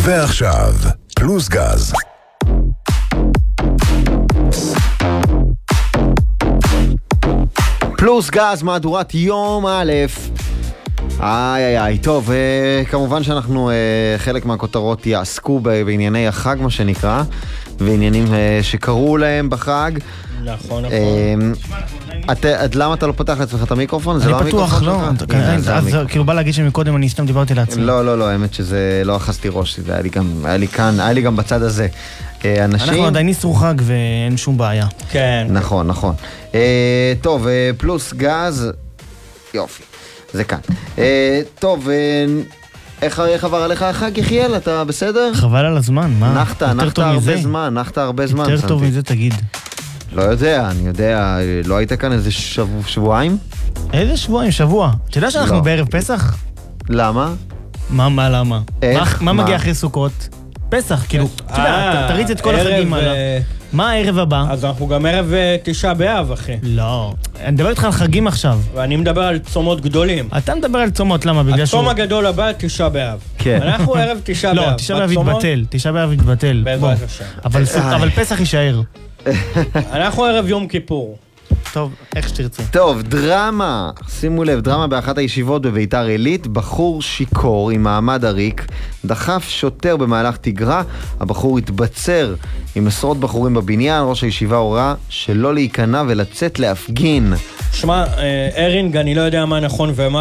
ועכשיו, פלוס גז. פלוס גז, מהדורת יום א'. טוב, כמובן שאנחנו, חלק מהכותרות יעסקו בענייני החג, מה שנקרא, ועניינים שקראו להם בחג. נכון. למה אתה לא פותח לעצמך את המיקרופון? אני פתוח, לא. אז כאילו בא להגיד שמקודם אני סתם דיברתי לעצמי. לא, האמת שזה לא אחזתי ראש, זה היה לי גם בצד הזה. אנחנו עדיין ניסרו חג ואין שום בעיה. כן. נכון. טוב, פלוס גז, יופי, זה כאן. טוב, איך עבר עליך החג, יחיאל? אתה בסדר? חבל על הזמן, מה? נחת הרבה זמן. יותר טוב מזה, תגיד. לא יודע, אני יודע, לא היית כאן איזה שבועיים? איזה שבועיים? שבוע. אתה יודע שאנחנו בערב פסח? למה? מה למה? איך? מה מגיע אחרי סוכות? פסח, כאילו, אתה יודע, תריץ את כל החגים עליו. מה הערב הבא? אז אנחנו גם ערב תשעה באב, אחי. לא, אני מדבר איתך על חגים עכשיו. ואני מדבר על צומות גדולים. אתה מדבר על צומות, למה? בגלל שהוא... הצום הגדול הבא, תשעה באב. כן. אנחנו ערב תשעה באב. לא, תשעה באב יתבטל. בעזרת השם. אבל פסח יישאר. אנחנו ערב יום כיפור. טוב, איך שתרצה. טוב, דרמה. שימו לב, דרמה באחת הישיבות בביתר עילית. בחור שיקור עם מעמד עריק דחף שוטר במהלך תגרה. הבחור התבצר עם עשרות בחורים בבניין. ראש הישיבה הורה שלא להיכנע ולצאת להפגין. שמע, ארינג, אני לא יודע מה נכון ומה